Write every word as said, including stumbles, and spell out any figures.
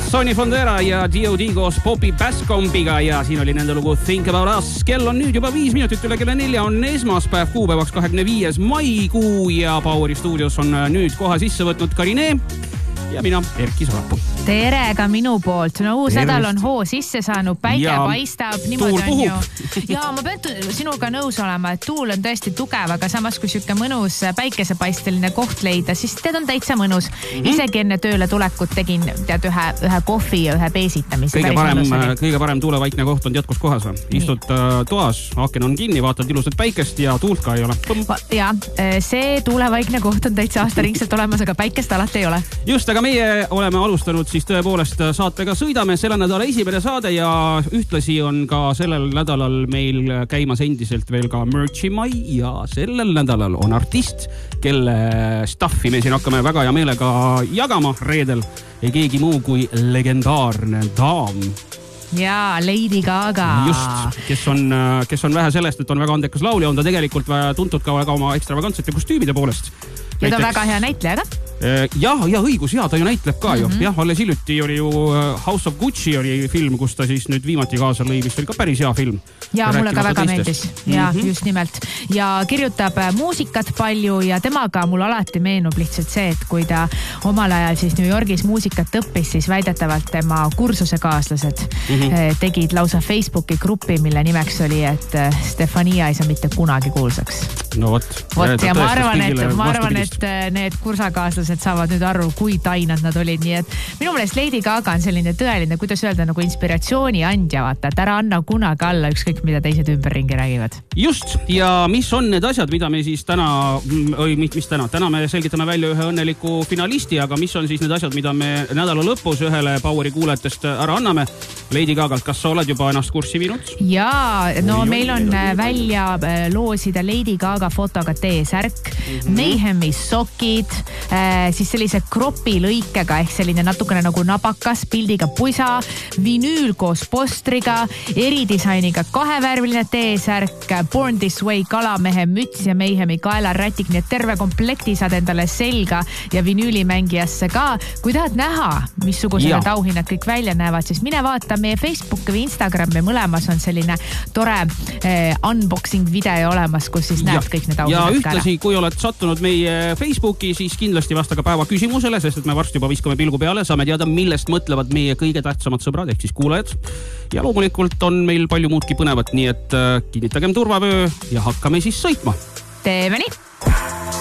Sonny Fondera ja D O D koos Poppy Bascombiga ja siin oli nende lugu Think About Us. Kell on nüüd juba viis minutit üle kella nelja, on esmaspäev, kuupäevaks kahekümne viies maikuu ja Poweri stuudios on nüüd koha sisse võtnud Karine ja mina, Erki Sarapuu. Tere ka minu poolt. No uus Tervist. nädal on hoo sisse saanud, päike ja paistab. Tuul puhub. Ja ma pean sinuga nõus olema, et tuul on tõesti tugev, aga samas kui siuke mõnus päikesepaisteline koht leida, siis teed on täitsa mõnus. Mm-hmm. Isegi enne tööle tulekut tegin tead ühe, ühe kohvi ja ühe peesitamise. Kõige parem, kõige parem tuulevaikne koht on tead kus kohas või? Istud uh, toas, aaken on kinni, vaatad ilusat päikest ja tuult ka ei ole. Ja see tuulevaikne koht on täitsa aastaringselt olemas, aga päikest alati ei ole. Just, aga meie oleme alustanud siis tõepoolest saatega Sõidame selle nädala esimene saade ja ühtlasi on ka sellel nädalal meil käimas endiselt veel ka Merchi mai ja sellel nädalal on artist, kelle staffi me siin hakkame väga hea meelega jagama reedel ja keegi muu kui legendaarne daam. Jaa, Lady Gaga. Just, kes on, kes on vähe sellest, et on väga andekas laulja, on ta tegelikult tuntud ka väga oma ekstravagantsete kostüümide poolest. Ja ta on väga hea näitleja ka? Ja, ja õigus, ja ta ju näitleb ka ju. Mm-hmm. Jah, alles hiljuti oli ju House of Gucci oli film, kus ta siis nüüd viimati kaasa lõi, vist oli ka päris hea film. Ja mulle ka väga meeldis. Ja mm-hmm. just nimelt. Ja kirjutab muusikat palju ja temaga mul alati meenub lihtsalt see, et kui ta omal ajal siis New Yorgis muusikat õppis, siis väidetavalt tema kursusekaaslased mm-hmm. tegid lausa Facebooki gruppi, mille nimeks oli, et Stefania ei saa mitte kunagi kuulsaks. No vot. Vot ja ma arvan, et, ma arvan, et need kursakaaslased saavad nüüd arvu, kui tainad nad olid. Nii et minu meelest Lady Gaga on selline tõeline, kuidas öelda, nagu inspiratsiooni andja, vaata, et ära anna kunagi alla ükskõik, mida teised ümberringi räägivad. Just, ja mis on need asjad, mida me siis täna, või mis täna, täna me selgitame välja ühe õnneliku finalisti, aga mis on siis need asjad, mida me nädala lõpus ühele Poweri kuulajatest ära anname? Lady Gagalt, kas sa oled juba ennast kurssi viinud? Jaa, no või meil on või välja loosida Lady Gaga fotoga T-särk, mm-hmm. Mayhemi sokid, äh, siis sellise kropi lõikega ehk selline natukene nagu nabakas pildiga pusa, vinüül koos postriga, eridisainiga kahevärviline T-särk, Born This Way kalamehe müts ja Mayhemi kaelarätik, nii et terve komplekti saad endale selga ja vinüülimängijasse ka. Kui tahad näha, missugusele tauhinnad kõik välja näevad, siis mine vaata meie Facebook või Instagram ja mõlemas on selline tore eh, unboxing video olemas, kus siis näed ja. Kõik need auhinnad ja ühtlasi, kui oled sattunud meie Facebooki, siis kindlasti vasta ka päeva küsimusele, sest et me varsti juba viskame pilgu peale, saame teada, millest mõtlevad meie kõige tähtsamad sõbrad ehk siis kuulajad. Ja loomulikult on meil palju muudki põnevat, nii et kinnitagem turvavöö ja hakkame siis sõitma. Teeme nii!